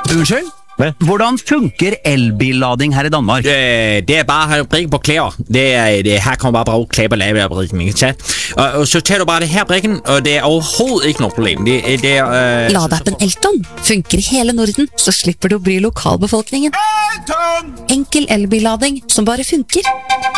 Unnskyld? Hva? Hvordan funker elbillading her i Danmark? Det bare brikken på klæder. Her kommer bare klæder på lavebrikken, ikke sant? Og så tager du bare det her brikken, og det overhovedet ikke noe problem. Ladeappen Elton funker i hele Norden, så slipper du å bry lokalbefolkningen. Enkel elbillading som bare funker.